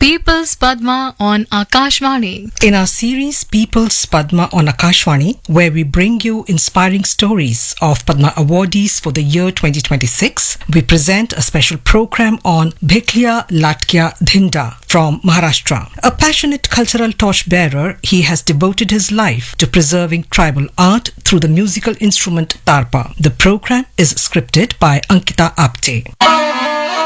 People's Padma on Akashvani. In our series People's Padma on Akashvani, where we bring you inspiring stories of Padma awardees for the year 2026, we present a special program on Bheklia Latkya Dhinda from Maharashtra. A passionate cultural torchbearer, he has devoted his life to preserving tribal art through the musical instrument tarpa. The program is scripted by Ankita Apte.